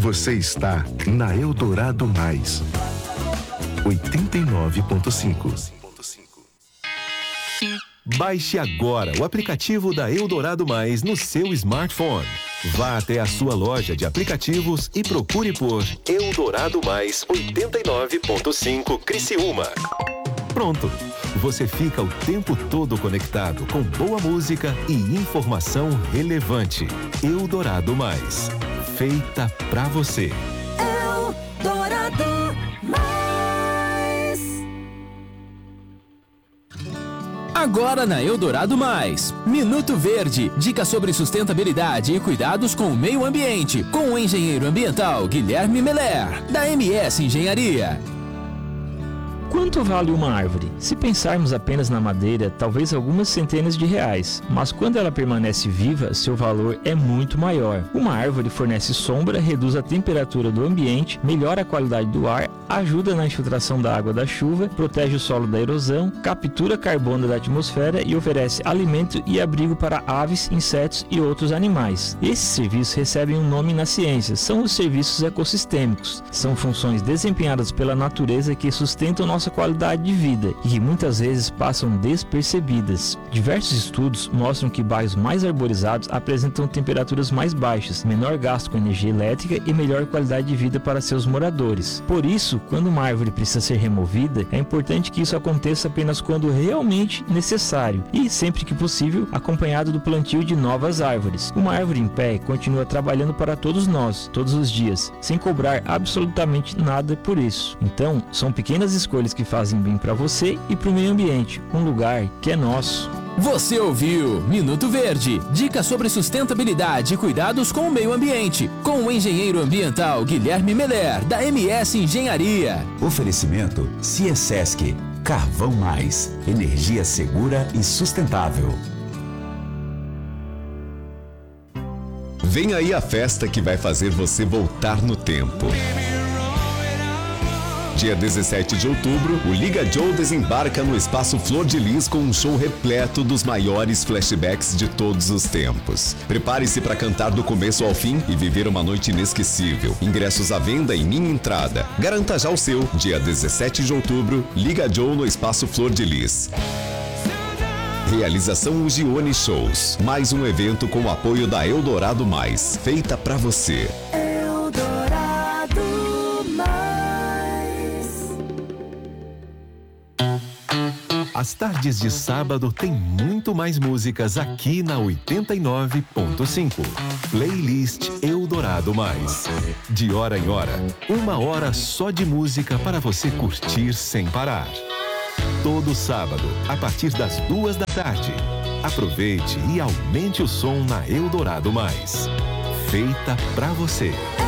Você está na Eldorado Mais 89.5. Baixe agora o aplicativo da Eldorado Mais no seu smartphone. Vá até a sua loja de aplicativos e procure por Eldorado Mais 89.5 Criciúma. Pronto! Você fica o tempo todo conectado com boa música e informação relevante. Eldorado Mais. Feita pra você. Eldorado Mais. Agora na Eldorado Mais, Minuto Verde, dicas sobre sustentabilidade e cuidados com o meio ambiente, com o engenheiro ambiental Guilherme Meller, da MS Engenharia. Quanto vale uma árvore? Se pensarmos apenas na madeira, talvez algumas centenas de reais, mas quando ela permanece viva, seu valor é muito maior. Uma árvore fornece sombra, reduz a temperatura do ambiente, melhora a qualidade do ar, ajuda na infiltração da água da chuva, protege o solo da erosão, captura carbono da atmosfera e oferece alimento e abrigo para aves, insetos e outros animais. Esses serviços recebem um nome na ciência, são os serviços ecossistêmicos. São funções desempenhadas pela natureza que sustentam nossa qualidade de vida e que muitas vezes passam despercebidas. Diversos estudos mostram que bairros mais arborizados apresentam temperaturas mais baixas, menor gasto com energia elétrica e melhor qualidade de vida para seus moradores. Por isso, quando uma árvore precisa ser removida, é importante que isso aconteça apenas quando realmente necessário e, sempre que possível, acompanhado do plantio de novas árvores. Uma árvore em pé continua trabalhando para todos nós, todos os dias, sem cobrar absolutamente nada por isso. Então, são pequenas escolhas que fazem bem para você e para o meio ambiente, um lugar que é nosso. Você ouviu Minuto Verde, dicas sobre sustentabilidade e cuidados com o meio ambiente, com o engenheiro ambiental Guilherme Meller, da MS Engenharia. Oferecimento Ciesesc, Carvão Mais, energia segura e sustentável. Vem aí a festa que vai fazer você voltar no tempo. Dia 17 de outubro, o Liga Joe desembarca no Espaço Flor de Lis com um show repleto dos maiores flashbacks de todos os tempos. Prepare-se para cantar do começo ao fim e viver uma noite inesquecível. Ingressos à venda em Minha Entrada. Garanta já o seu. Dia 17 de outubro, Liga Joe no Espaço Flor de Lis. Realização Ugione Shows. Mais um evento com o apoio da Eldorado Mais. Feita pra você. As tardes de sábado tem muito mais músicas aqui na 89.5. Playlist Eldorado Mais. De hora em hora, 1 hora só de música para você curtir sem parar. Todo sábado, a partir das 2 da tarde. Aproveite e aumente o som na Eldorado Mais. Feita pra você.